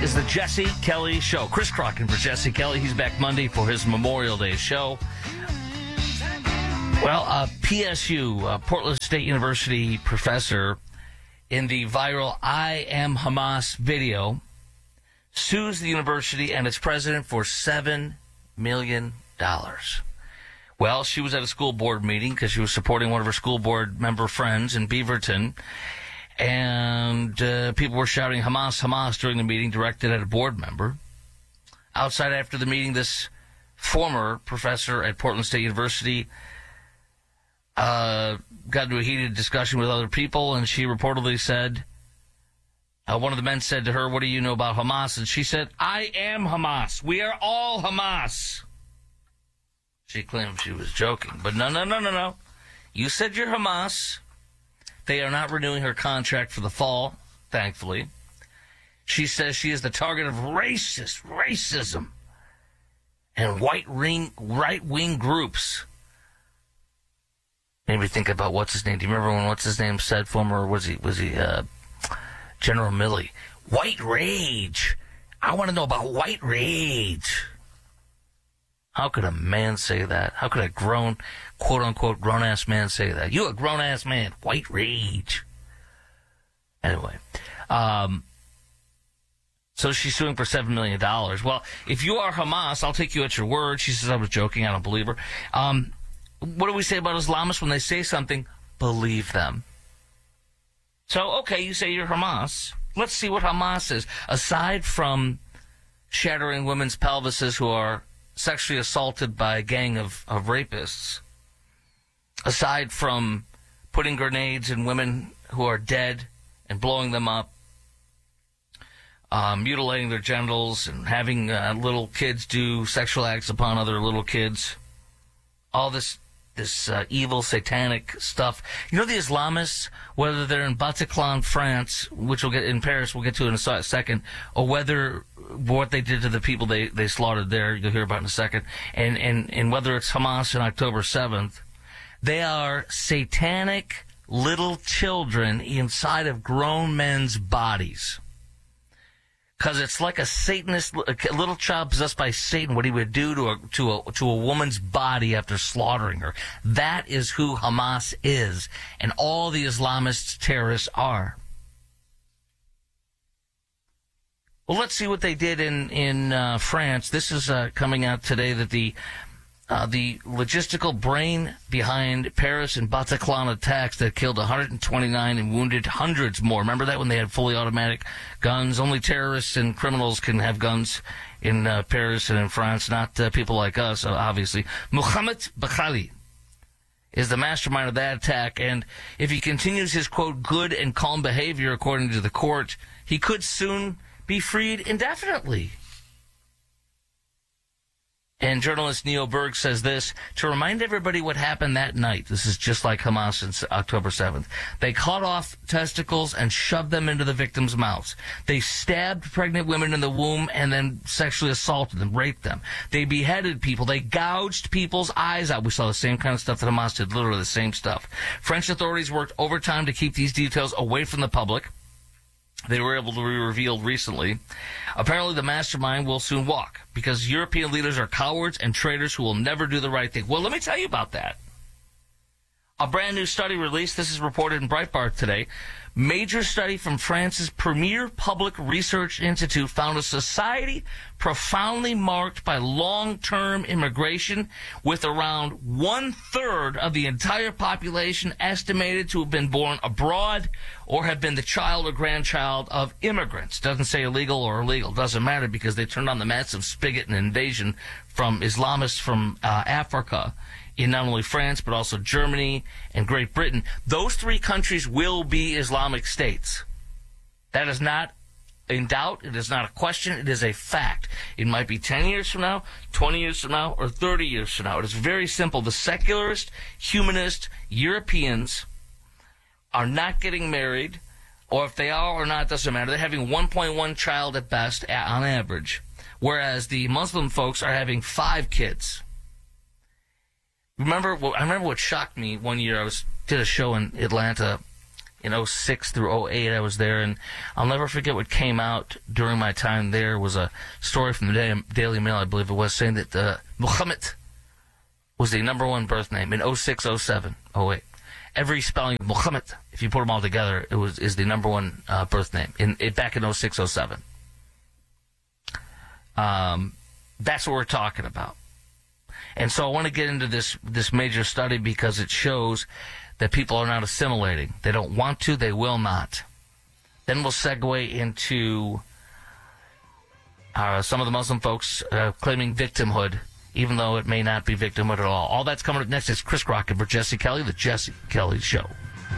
is the Jesse Kelly Show. Chris Crocken for Jesse Kelly. He's back Monday for his Memorial Day show. Well, PSU, Portland State University professor, in the viral I Am Hamas video, sues the university and its president for $7 million. Well, she was at a school board meeting because she was supporting one of her school board member friends in Beaverton. And people were shouting Hamas, Hamas during the meeting directed at a board member. Outside after the meeting, this former professor at Portland State University got into a heated discussion with other people, and she reportedly said, one of the men said to her, "What do you know about Hamas?" And she said, "I am Hamas. We are all Hamas." She claimed she was joking, but no. You said you're Hamas. They are not renewing her contract for the fall, thankfully. She says she is the target of racism, and right-wing groups. Made me think about what's his name. Do you remember when what's his name said former, was he General Milley? White rage. I want to know about white rage. How could a man say that? How could a grown, quote-unquote, grown-ass man say that? You a grown-ass man. White rage. Anyway. So she's suing for $7 million. Well, if you are Hamas, I'll take you at your word. She says I was joking. I don't believe her. What do we say about Islamists when they say something? Believe them. So, okay, you say you're Hamas. Let's see what Hamas is. Aside from shattering women's pelvises who are sexually assaulted by a gang of rapists, aside from putting grenades in women who are dead and blowing them up, mutilating their genitals and having little kids do sexual acts upon other little kids, all this evil satanic stuff. You know, the Islamists, whether they're in Bataclan, France, which we'll get in Paris, we'll get to in a second, or whether what they did to the people they slaughtered there, you'll hear about in a second, and whether it's Hamas on October 7th, they are satanic little children inside of grown men's bodies. Because it's like a Satanist, a little child possessed by Satan, what he would do to a woman's body after slaughtering her. That is who Hamas is, and all the Islamist terrorists are. Well, let's see what they did in France. This is coming out today that the logistical brain behind Paris and Bataclan attacks that killed 129 and wounded hundreds more. Remember that when they had fully automatic guns? Only terrorists and criminals can have guns in Paris and in France, not people like us, obviously. Mohamed Bakhali is the mastermind of that attack, and if he continues his, quote, good and calm behavior, according to the court, he could soon be freed indefinitely. And journalist Neil Berg says this, to remind everybody what happened that night. This is just like Hamas on October 7th. They cut off testicles and shoved them into the victims' mouths. They stabbed pregnant women in the womb and then sexually assaulted them, raped them. They beheaded people. They gouged people's eyes out. We saw the same kind of stuff that Hamas did, literally the same stuff. French authorities worked overtime to keep these details away from the public. They were able to be revealed recently. Apparently, the mastermind will soon walk because European leaders are cowards and traitors who will never do the right thing. Well, let me tell you about that. A brand new study released, this is reported in Breitbart today, major study from France's premier public research institute found a society profoundly marked by long-term immigration, with around 1/3 of the entire population estimated to have been born abroad or have been the child or grandchild of immigrants. Doesn't say illegal or illegal. Doesn't matter because they turned on the massive spigot and invasion from Islamists from Africa in not only France, but also Germany and Great Britain. Those three countries will be Islamic states. That is not in doubt. It is not a question. It is a fact. It might be 10 years from now, 20 years from now, or 30 years from now. It is very simple. The secularist, humanist Europeans are not getting married, or if they are or not, doesn't matter. They're having 1.1 child at best on average, whereas the Muslim folks are having 5 kids. I remember what shocked me one year. I did a show in Atlanta in 06 through 08. I was there, and I'll never forget what came out during my time there was a story from the Daily Mail, I believe it was, saying that Muhammad was the number one birth name in 06, 07, 08. Every spelling of Muhammad, if you put them all together, is the number one birth name back in 06, 07. That's what we're talking about. And so I want to get into this major study because it shows that people are not assimilating. They don't want to, they will not. Then we'll segue into some of the Muslim folks claiming victimhood, even though it may not be victimhood at all. All that's coming up next. It's Chris Crockett for Jesse Kelly, The Jesse Kelly Show.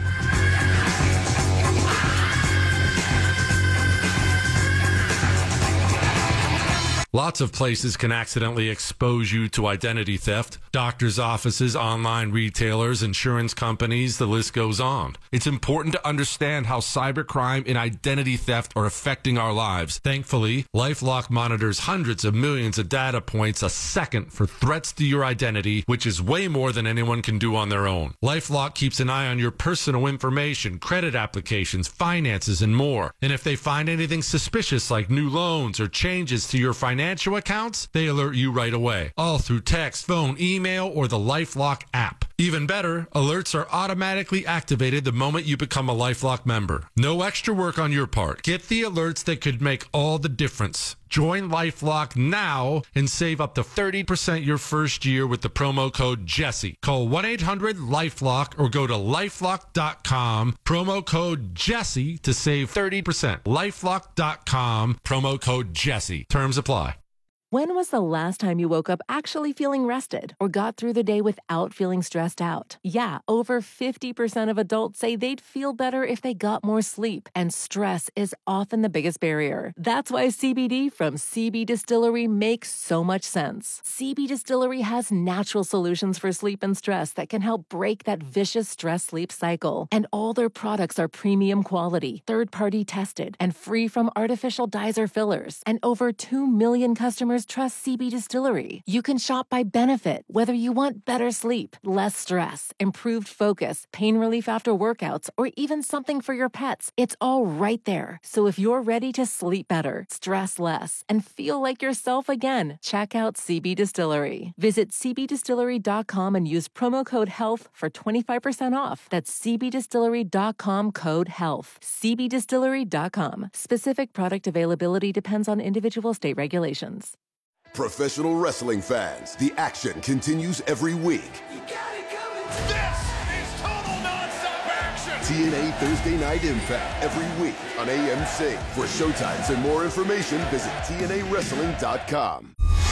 Lots of places can accidentally expose you to identity theft. Doctors' offices, online retailers, insurance companies, the list goes on. It's important to understand how cybercrime and identity theft are affecting our lives. Thankfully, LifeLock monitors hundreds of millions of data points a second for threats to your identity, which is way more than anyone can do on their own. LifeLock keeps an eye on your personal information, credit applications, finances, and more. And if they find anything suspicious like new loans or changes to your financial accounts, they alert you right away, all through text, phone, email, or the LifeLock app. Even better, alerts are automatically activated the moment you become a LifeLock member. No extra work on your part. Get the alerts that could make all the difference. Join LifeLock now and save up to 30% your first year with the promo code Jesse. Call 1-800-LifeLock or go to LifeLock.com. Promo code Jesse to save 30%. LifeLock.com. Promo code Jesse. Terms apply. When was the last time you woke up actually feeling rested or got through the day without feeling stressed out? Yeah, over 50% of adults say they'd feel better if they got more sleep, and stress is often the biggest barrier. That's why CBD from CB Distillery makes so much sense. CB Distillery has natural solutions for sleep and stress that can help break that vicious stress-sleep cycle. And all their products are premium quality, third-party tested, and free from artificial dyes or fillers. And over 2 million customers trust CB Distillery. You can shop by benefit, whether you want better sleep, less stress, improved focus, pain relief after workouts, or even something for your pets. It's all right there. So if you're ready to sleep better, stress less, and feel like yourself again, check out CB Distillery. Visit cbdistillery.com and use promo code HEALTH for 25% off. That's cbdistillery.com code HEALTH. cbdistillery.com. Specific product availability depends on individual state regulations. Professional wrestling fans, the action continues every week. You got it coming. This is total nonstop action. TNA Thursday Night Impact every week on AMC. For showtimes and more information, visit TNAWrestling.com.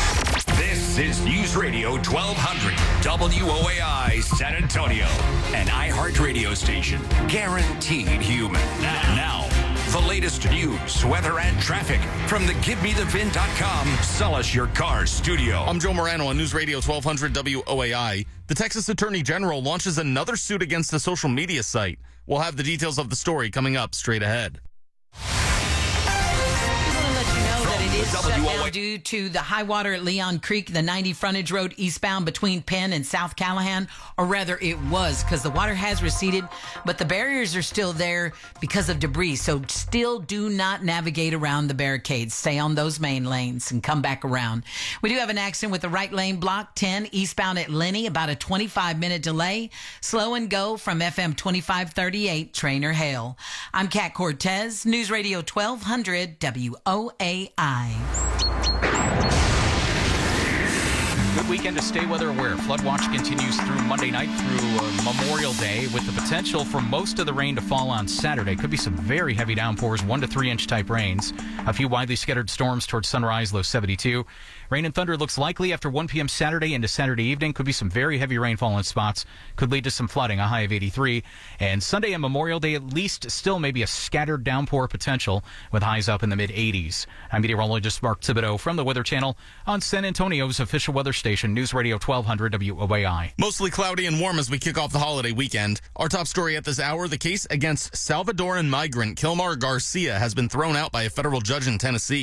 This is News Radio 1200 WOAI San Antonio, an iHeart radio station, guaranteed human. Now, the latest news, weather, and traffic from the GiveMeTheVin.com Sell Us Your Car studio. I'm Joe Morano on News Radio 1200 WOAI. The Texas Attorney General launches another suit against a social media site. We'll have the details of the story coming up straight ahead. Shut down due to the high water at Leon Creek, the 90 frontage road eastbound between Penn and South Callahan, or rather it was, because the water has receded, but the barriers are still there because of debris. So still do not navigate around the barricades. Stay on those main lanes and come back around. We do have an accident with the right lane block 10 eastbound at Lenny, about a 25-minute delay. Slow and go from FM 2538 Trainer Hale. I'm Kat Cortez, News Radio 1200 WOAI. Good weekend to stay weather aware. Flood watch continues through Monday night through Memorial Day, with the potential for most of the rain to fall on Saturday. Could be some very heavy downpours, 1 to 3 inch type rains. A few widely scattered storms towards sunrise, low 72. Rain and thunder looks likely after 1 p.m. Saturday into Saturday evening. Could be some very heavy rainfall in spots. Could lead to some flooding, a high of 83. And Sunday and Memorial Day, at least still maybe a scattered downpour potential with highs up in the mid-80s. I'm meteorologist Mark Thibodeau from the Weather Channel on San Antonio's official weather station, News Radio 1200 WOAI. Mostly cloudy and warm as we kick off the holiday weekend. Our top story at this hour, the case against Salvadoran migrant Kilmar Garcia has been thrown out by a federal judge in Tennessee.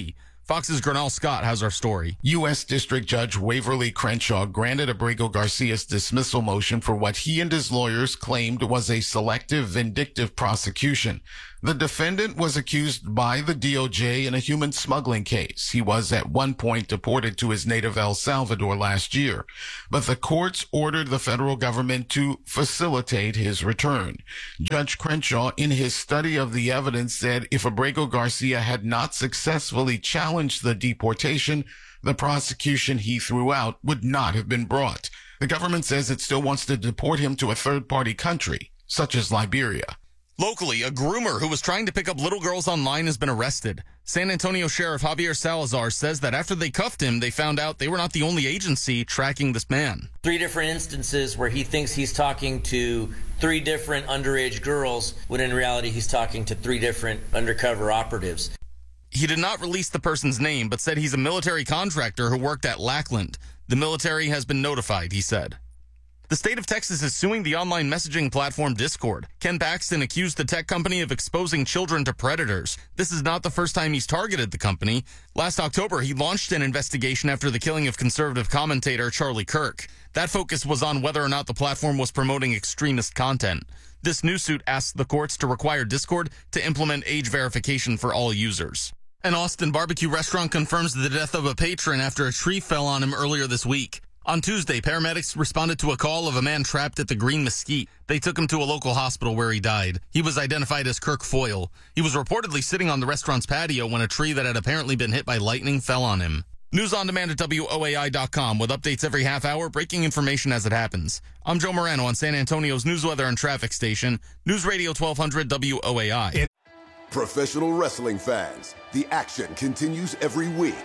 Fox's Grinnell Scott has our story. U.S. District Judge Waverly Crenshaw granted Abrego Garcia's dismissal motion for what he and his lawyers claimed was a selective, vindictive prosecution. The defendant was accused by the DOJ in a human smuggling case. He was at one point deported to his native El Salvador last year, but the courts ordered the federal government to facilitate his return. Judge Crenshaw, in his study of the evidence, said if Abrego Garcia had not successfully challenged the deportation, the prosecution he threw out would not have been brought. The government says it still wants to deport him to a third-party country, such as Liberia. Locally, a groomer who was trying to pick up little girls online has been arrested. San Antonio Sheriff Javier Salazar says that after they cuffed him, they found out they were not the only agency tracking this man. 3 different instances where he thinks he's talking to 3 different underage girls, when in reality he's talking to 3 different undercover operatives. He did not release the person's name, but said he's a military contractor who worked at Lackland. The military has been notified, he said. The state of Texas is suing the online messaging platform Discord. Ken Paxton accused the tech company of exposing children to predators. This is not the first time he's targeted the company. Last October, he launched an investigation after the killing of conservative commentator Charlie Kirk. That focus was on whether or not the platform was promoting extremist content. This new suit asks the courts to require Discord to implement age verification for all users. An Austin barbecue restaurant confirms the death of a patron after a tree fell on him earlier this week. On Tuesday, paramedics responded to a call of a man trapped at the Green Mesquite. They took him to a local hospital where he died. He was identified as Kirk Foyle. He was reportedly sitting on the restaurant's patio when a tree that had apparently been hit by lightning fell on him. News on demand at WOAI.com with updates every half hour, breaking information as it happens. I'm Joe Morano on San Antonio's News, Weather, and Traffic Station, News Radio 1200 WOAI. Professional wrestling fans, the action continues every week.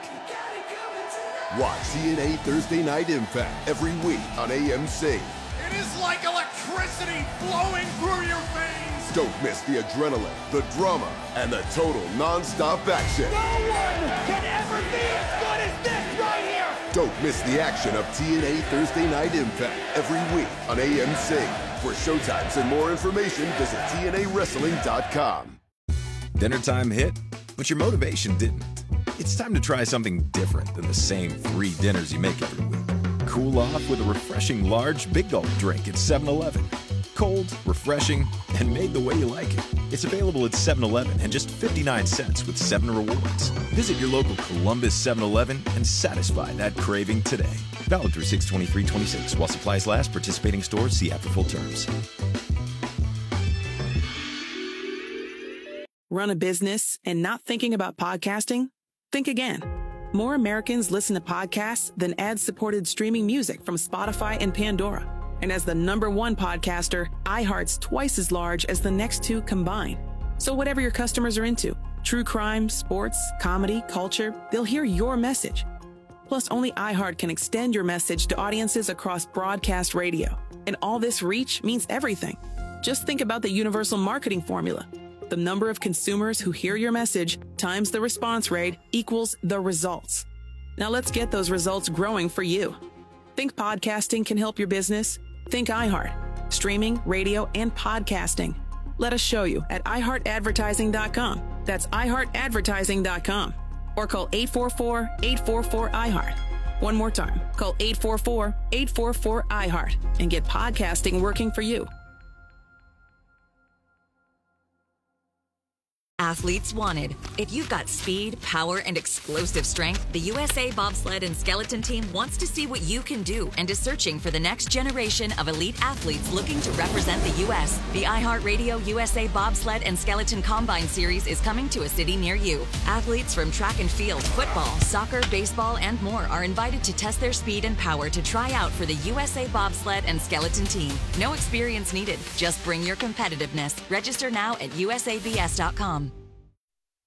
Watch TNA Thursday Night Impact every week on AMC. It is like electricity flowing through your veins. Don't miss the adrenaline, the drama, and the total non-stop action. No one can ever be as good as this right here. Don't miss the action of TNA Thursday Night Impact every week on AMC. For showtimes and more information, visit TNAWrestling.com. Dinner time hit, but your motivation didn't. It's time to try something different than the same 3 dinners you make every week. Cool off with a refreshing large Big Gulp drink at 7-Eleven. Cold, refreshing, and made the way you like it. It's available at 7-Eleven and just 59 cents with 7 rewards. Visit your local Columbus 7-Eleven and satisfy that craving today. Valid through 6/23/26 while supplies last. Participating stores see app for full terms. Run a business and not thinking about podcasting? Think again. More Americans listen to podcasts than ad-supported streaming music from Spotify and Pandora. And as the #1 podcaster, iHeart's twice as large as the next 2 combined. So whatever your customers are into, true crime, sports, comedy, culture, they'll hear your message. Plus, only iHeart can extend your message to audiences across broadcast radio. And all this reach means everything. Just think about the universal marketing formula. The number of consumers who hear your message times the response rate equals the results. Now let's get those results growing for you. Think podcasting can help your business? Think iHeart. Streaming, radio, and podcasting. Let us show you at iHeartAdvertising.com. That's iHeartAdvertising.com. Or call 844-844-iHeart. One more time. Call 844-844-iHeart and get podcasting working for you. Athletes wanted. If you've got speed, power, and explosive strength, the USA Bobsled and Skeleton Team wants to see what you can do and is searching for the next generation of elite athletes looking to represent the U.S. The iHeartRadio USA Bobsled and Skeleton Combine Series is coming to a city near you. Athletes from track and field, football, soccer, baseball, and more are invited to test their speed and power to try out for the USA Bobsled and Skeleton Team. No experience needed. Just bring your competitiveness. Register now at usabs.com.